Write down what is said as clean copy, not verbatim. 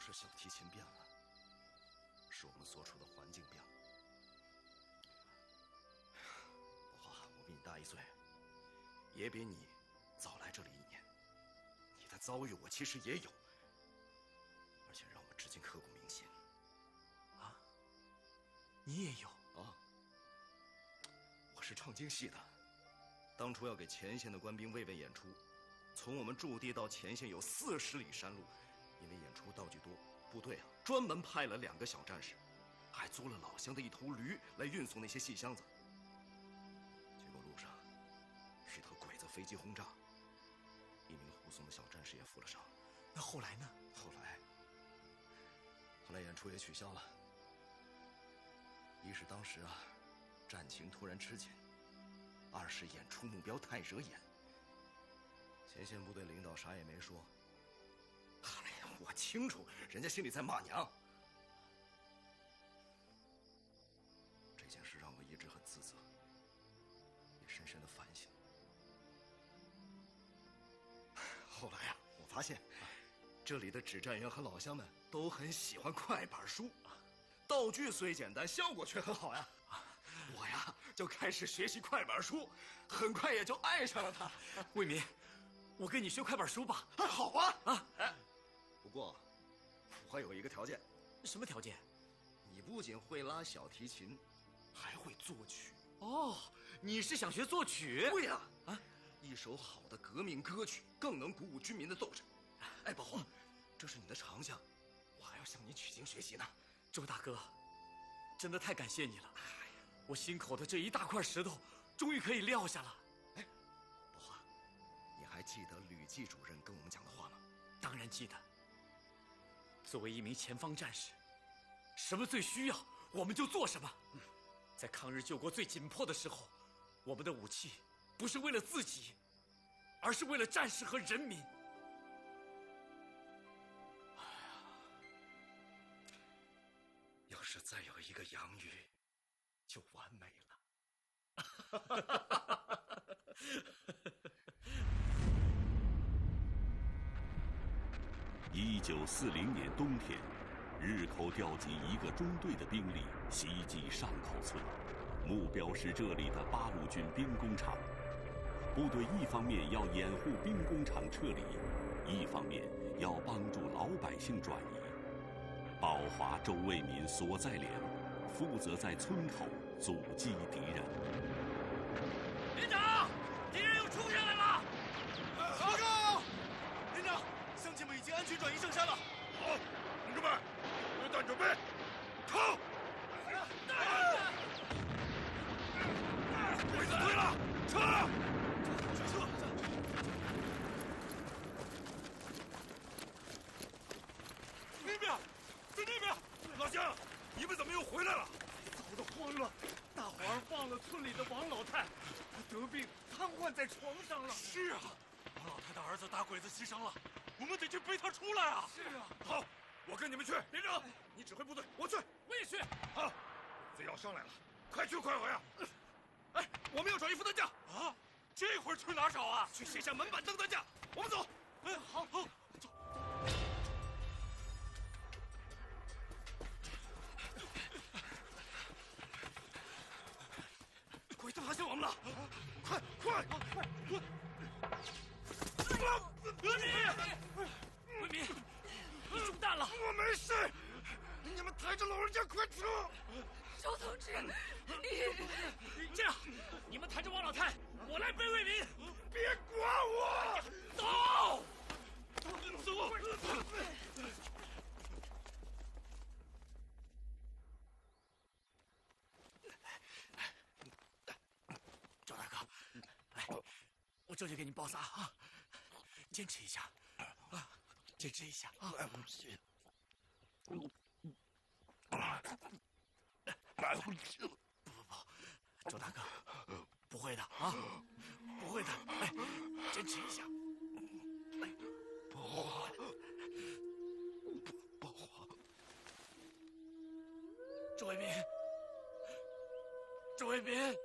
是小提琴变了，是我们所处的环境变了。宝华，我比你大1岁，也比你早来这里1年。你的遭遇我其实也有，而且让我至今刻骨铭心。 啊？你也有啊？我是唱京戏的，当初要给前线的官兵慰问演出，从我们驻地到前线有40里山路。因为演出道具多，部队专门派了2个小战士，还租了老乡的1头驴来运送那些细箱子。结果路上一头鬼子飞机轰炸，1名护送的小战士也负了伤。 那后来呢？ 后来演出也取消了。一是当时战情突然吃紧；2是演出目标太惹眼。前线部队领导啥也没说。我清楚，人家心里在骂娘。这件事让我一直很自责，也深深的反省。后来我发现，这里的指战员和老乡们都很喜欢快板书，道具虽简单，效果却很好呀。我就开始学习快板书，很快也就爱上了它。 卫民，我跟你学快板书吧。 好啊！不过，我还有一个条件。 什么条件？ 你不仅会拉小提琴，还会作曲。 哦，你是想学作曲？ 对呀！一首好的革命歌曲更能鼓舞军民的斗志。哎，宝华，这是你的长项，我还要向你取经学习呢。 周大哥，真的太感谢你了。我心口的这一大块石头，终于可以撂下了。 哎，宝华，你还记得吕季主任跟我们讲的话吗？ 当然记得。作为一名前方战士，什么最需要，我们就做什么。在抗日救国最紧迫的时候，我们的武器不是为了自己，而是为了战士和人民。 要是再有一个杨宇，就完美了。 1940年冬天，日寇调集1个中队的兵力袭击上口村，目标是这里的八路军兵工厂。部队一方面要掩护兵工厂撤离，一方面要帮助老百姓转移。宝华、周卫民所在连负责在村口阻击敌人。 连长，敌人又冲下来了！ 报告，连长，乡亲们已经安全转移上山了。 好，同志们，榴弹准备，靠！鬼子退了，撤！ 那边，在那边， 老乡，你们怎么又回来了？ 早都慌了，大伙儿忘了村里的王老太，她得病瘫痪在床上了。 是啊，王老太的儿子打鬼子牺牲了，我们得去背他出来啊！ 是啊， 好，我跟你们去。连长，你指挥部队，我去。 我也去。 好，鬼子要上来了，快去快回啊！ 哎，我们要找一副担架啊！这会儿去哪找啊？ 去卸下门板凳担架。我们走。 好，走。 鬼子发现我们了，快！ 卫民，你中弹了。 我没事，你们抬着老人家快出！ 周同志， 这样，你们抬着王老太，我来背卫民。 别管我， 走。赵大哥，来，我这就给你包扎啊，坚持一下啊，坚持一下啊。不，周大哥，不会的啊，不会的，哎，坚持一下。 宝华， 周卫民，周卫民。